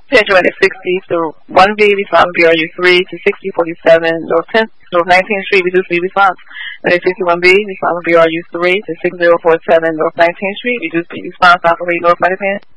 Schedule at 60 to 1B, respond BRU 3 to 6047 North 10th, North 19th Street, reduce B response. At 61B, respond BRU 3 to 6047 North 19th Street, reduce B response, operate North Underpass.